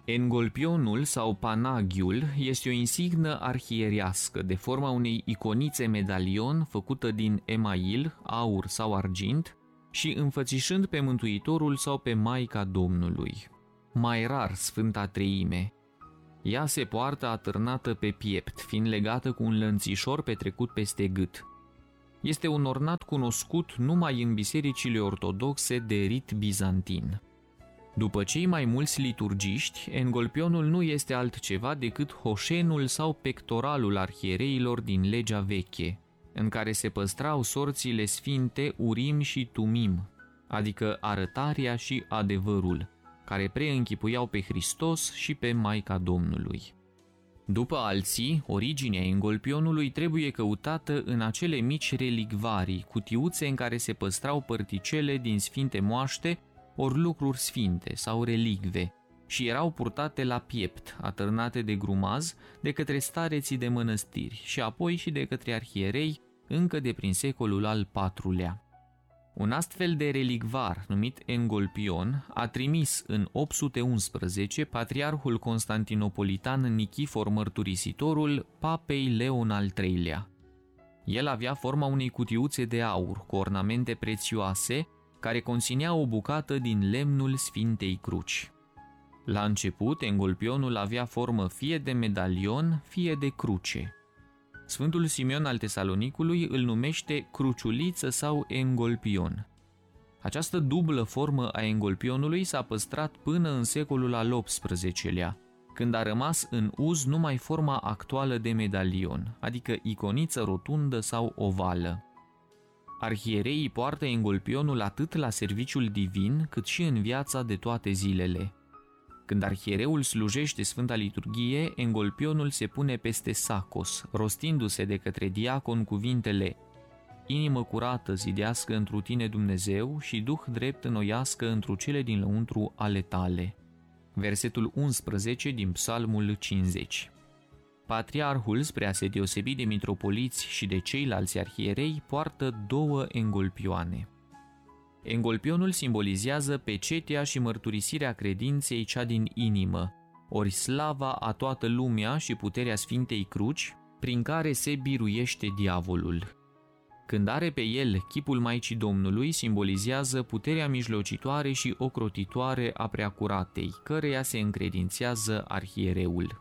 Engolpionul sau panaghiul este o insignă arhierească de forma unei iconițe medalion făcută din email, aur sau argint și înfățișând pe Mântuitorul sau pe Maica Domnului. Mai rar Sfânta Treime. Ea se poartă atârnată pe piept, fiind legată cu un lănțișor petrecut peste gât. Este un ornat cunoscut numai în bisericile ortodoxe de rit bizantin. După cei mai mulți liturgiști, engolpionul nu este altceva decât hoșenul sau pectoralul arhiereilor din legea veche, în care se păstrau sorțile sfinte Urim și Tumim, adică arătarea și adevărul, care preînchipuiau pe Hristos și pe Maica Domnului. După alții, originea engolpionului trebuie căutată în acele mici relicvarii, cutiuțe în care se păstrau părticele din sfinte moaște ori lucruri sfinte sau relicve și erau purtate la piept, atârnate de grumaz, de către stareții de mănăstiri și apoi și de către arhierei încă de prin secolul al IV-lea. Un astfel de relicvar, numit engolpion, a trimis în 811 patriarhul constantinopolitan Nichifor Mărturisitorul papei Leon al III-lea. El avea forma unei cutiuțe de aur cu ornamente prețioase, care conținea o bucată din lemnul Sfintei Cruci. La început, engolpionul avea formă fie de medalion, fie de cruce. Sfântul Simeon al Tesalonicului îl numește cruciuliță sau engolpion. Această dublă formă a engolpionului s-a păstrat până în secolul al XVIII-lea, când a rămas în uz numai forma actuală de medalion, adică iconiță rotundă sau ovală. Arhiereii poartă engolpionul atât la serviciul divin, cât și în viața de toate zilele. Când arhiereul slujește Sfânta Liturghie, engolpionul se pune peste sacos, rostindu-se de către diacon cuvintele: Inimă curată zidească întru tine Dumnezeu și Duh drept înnoiască întru cele din lăuntru ale tale. Versetul 11 din Psalmul 50. Patriarhul, spre a se deosebi de mitropoliți și de ceilalți arhierei, poartă două engolpioane. Engolpionul simbolizează pecetea și mărturisirea credinței cea din inimă, ori slava a toată lumea și puterea Sfintei Cruci, prin care se biruiește diavolul. Când are pe el chipul Maicii Domnului, simbolizează puterea mijlocitoare și ocrotitoare a Preacuratei, căreia se încredințează arhiereul.